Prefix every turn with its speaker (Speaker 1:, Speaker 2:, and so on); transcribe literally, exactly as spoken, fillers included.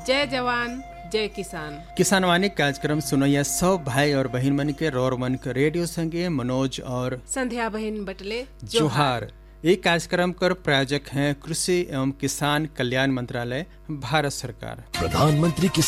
Speaker 1: जय जवान जय किसान।
Speaker 2: किसान वाणी कार्यक्रम सुनैया सब भाई और बहन मन के रोर मन के रेडियो संगे मनोज और
Speaker 1: संध्या बहन बटले
Speaker 2: जोहार। एक कार्यक्रम कर प्रायोजक हैं कृषि एवं किसान कल्याण मंत्रालय भारत सरकार।
Speaker 3: प्रधानमंत्री